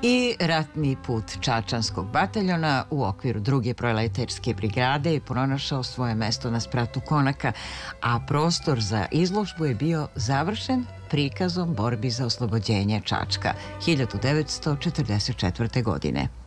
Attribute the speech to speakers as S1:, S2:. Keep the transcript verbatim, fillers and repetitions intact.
S1: I ratni put Čačanskog bataljona u okviru druge proletarske brigade je pronašao svoje mesto na spratu konaka, a prostor za izložbu je bio završen prikazom borbi za oslobođenje Čačka hiljadu devetsto četrdeset četvrte. godine.